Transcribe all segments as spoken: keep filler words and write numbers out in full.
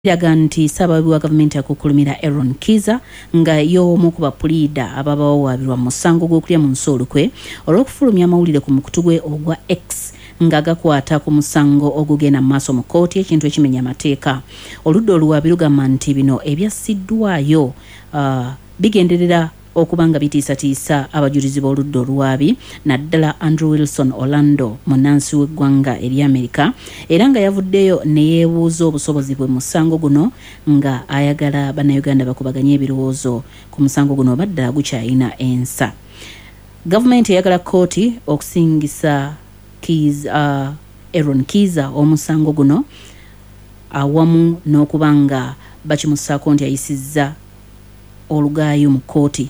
Iraga nti sababu wa gavumenti akukulumira Aaron Kiza nga y'omu ku bapulida ababawaabirwa mu musango gw'okulya mu nsoolukwe olw'okufulumya amawulire ku mukutu gwe ogwa X nga gakwata ku musango ogugenda mu maaso mu kkooti ekintu ekimenya amateeka. Oludda oluwaabi lugamba nti bino ebyassiddwayo uh, bigenderera okubanga bitiisatiisa abajulizi b'oludda oluwaabi naddala Andrew Wilson Orlando munnansi w'eggwanga eri Amerika era nga yavuddeyo ne yeebuuza obusobozi bwe musango guno nga ayagala bannayuganda bakubaganye ebirowoozo ku musango guno baddala gukyayina ensa. Gavumenti eyagala kkooti okusingisa Kiza, uh, Aaron Kiza omusango guno awamu n'okubanga bakimusaako nti ayisizza olugaayo mu kkooti.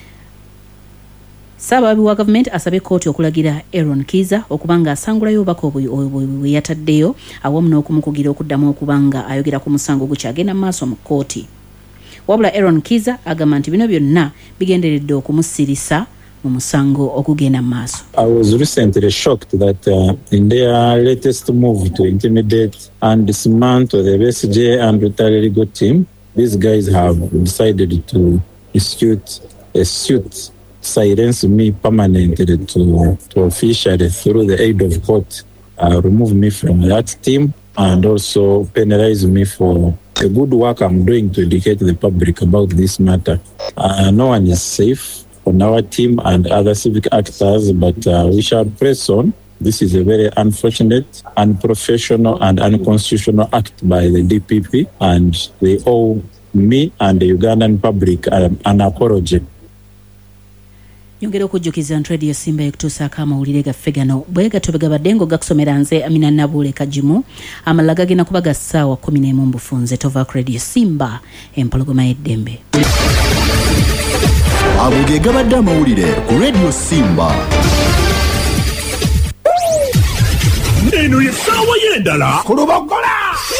Sababi wa gavumenti asabye kkooti okulagira Aaron Kiza okubanga asangulayo obubaka obwe yataddeyo awamu n'okumukugira okuddamu okubanga ayogera ku musango gukyagenda maaso mu kkooti. Wabula Aaron Kiza agamba nti bino byonna bigenderedde okumusirisa mu musango okugenda maaso. I was recently shocked that uh, in their latest move to intimidate and dismantle the B S J and Rotary legal team, these guys have decided to institute a suit silence me permanently to, to officially, through the aid of court, uh, remove me from that team and also penalize me for the good work I'm doing to educate the public about this matter. Uh, no one is safe on our team and other civic actors, but uh, we shall press on. This is a very unfortunate, unprofessional and unconstitutional act by the D P P, and they owe me and the Ugandan public um, an apology. Yongera okujjukiza nti Radio Simba ekutuusaako amawulire gaffe gano bwe gatobegabadde ng'ogakusomera nze Amina Nabuule Kajimu amalala gagenda kuba ga ssaawa kkumi n'emu mbufunze tova ku Radio Simba empologoma y'eddembe. Ago ge gabadde amawulire ku Radio Simba. Eno ye ssaawa y'endala ku Lubogola.